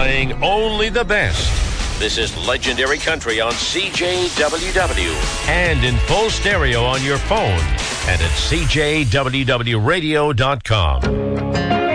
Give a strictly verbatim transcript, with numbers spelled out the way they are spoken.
playing only the best. This is Legendary Country on C J W W and in full stereo on your phone and at C J W W radio dot com.